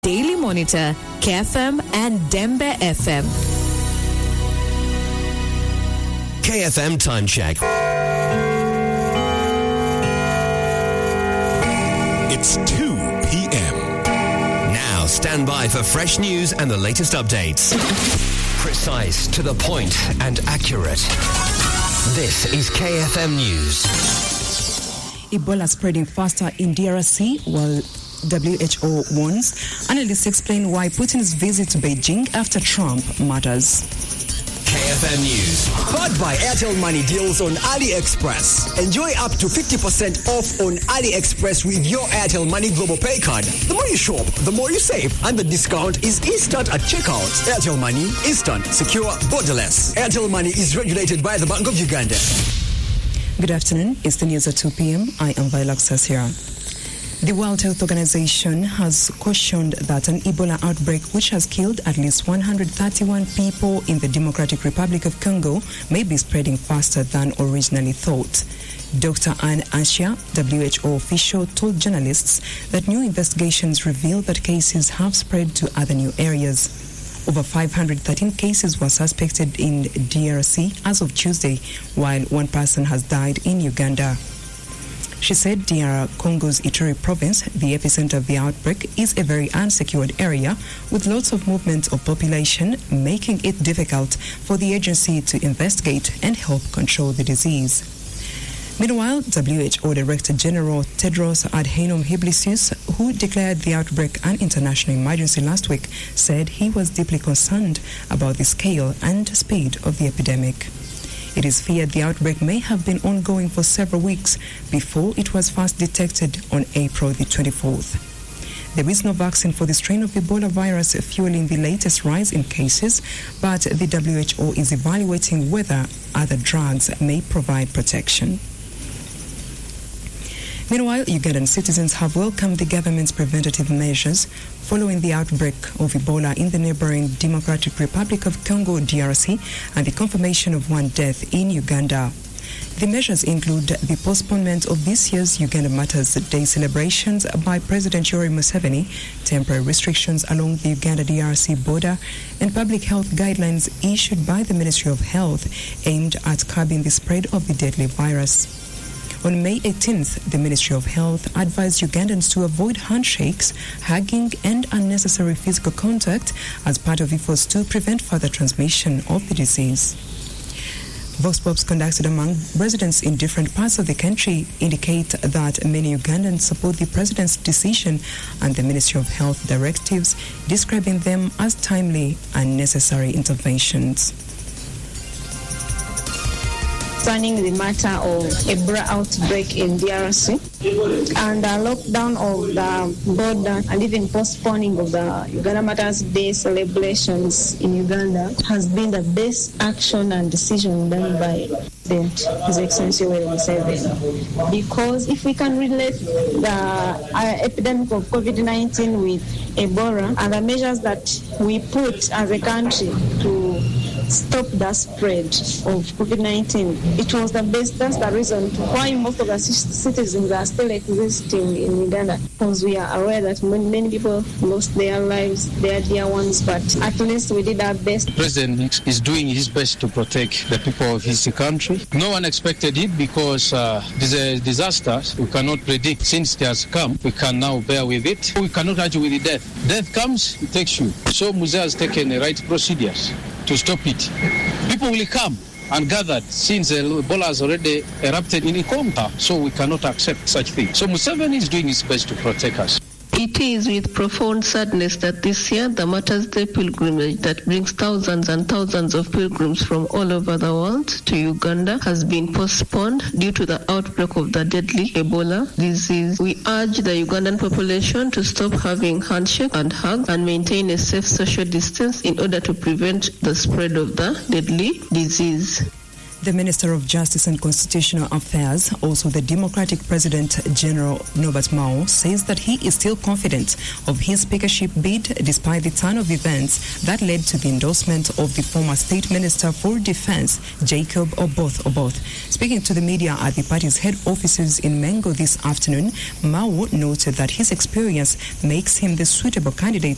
Daily Monitor, KFM and Dembe FM. KFM Time Check. It's 2 p.m. Now stand by for fresh news and the latest updates. Precise, to the point and accurate. This is KFM News. Ebola spreading faster in DRC while WHO warns. Analysts explain why Putin's visit to Beijing after Trump matters. KFM News. Powered by Airtel Money deals on AliExpress. Enjoy up to 50% off on AliExpress with your Airtel Money Global Pay card. The more you shop, the more you save. And the discount is instant at checkout. Airtel Money, instant, secure, borderless. Airtel Money is regulated by the Bank of Uganda. Good afternoon. It's the news at 2 p.m. I am Viola Sasira. The World Health Organization has cautioned that an Ebola outbreak, which has killed at least 131 people in the Democratic Republic of Congo, may be spreading faster than originally thought. Dr. Anne Anshia, WHO official, told journalists that new investigations reveal that cases have spread to other new areas. Over 513 cases were suspected in DRC as of Tuesday, while one person has died in Uganda. She said DR Congo's Ituri province, the epicenter of the outbreak, is a very unsecured area with lots of movement of population, making it difficult for the agency to investigate and help control the disease. Meanwhile, WHO Director General Tedros Adhanom Ghebreyesus, who declared the outbreak an international emergency last week, said he was deeply concerned about the scale and speed of the epidemic. It is feared the outbreak may have been ongoing for several weeks before it was first detected on April the 24th. There is no vaccine for the strain of Ebola virus fueling the latest rise in cases, but the WHO is evaluating whether other drugs may provide protection. Meanwhile, Ugandan citizens have welcomed the government's preventative measures following the outbreak of Ebola in the neighboring Democratic Republic of Congo, DRC, and the confirmation of one death in Uganda. The measures include the postponement of this year's Uganda Matters Day celebrations by President Yoweri Museveni, temporary restrictions along the Uganda-DRC border, and public health guidelines issued by the Ministry of Health aimed at curbing the spread of the deadly virus. On May 18th, the Ministry of Health advised Ugandans to avoid handshakes, hugging, and unnecessary physical contact as part of efforts to prevent further transmission of the disease. Vox Pops conducted among residents in different parts of the country indicate that many Ugandans support the President's decision and the Ministry of Health directives, describing them as timely and necessary interventions. Concerning the matter of Ebola outbreak in DRC and the lockdown of the border and even postponing of the Uganda Matters Day celebrations in Uganda has been the best action and decision done by President His Excellency Yoweri Museveni. Because if we can relate the epidemic of COVID-19 with Ebola and the measures that we put as a country to stop the spread of COVID-19. It was the best. That's the reason why most of the citizens are still existing in Uganda, because we are aware that many people lost their lives, their dear ones, but at least we did our best. The President is doing his best to protect the people of his country. No one expected it because there's a disaster we cannot predict. Since it has come, we can now bear with it. We cannot argue with the death. Death comes, it takes you. So Muse has taken the right procedures to stop it. People will come and gathered since Ebola has already erupted in Ikonta, so we cannot accept such things. So Museveni is doing his best to protect us. It is with profound sadness that this year the Matters Day pilgrimage that brings thousands and thousands of pilgrims from all over the world to Uganda has been postponed due to the outbreak of the deadly Ebola disease. We urge the Ugandan population to stop having handshake and hug and maintain a safe social distance in order to prevent the spread of the deadly disease. The Minister of Justice and Constitutional Affairs, also the Democratic President General Norbert Mao, says that he is still confident of his speakership bid despite the turn of events that led to the endorsement of the former State Minister for Defense, Jacob Oboth. Speaking to the media at the party's head offices in Mengo this afternoon, Mao noted that his experience makes him the suitable candidate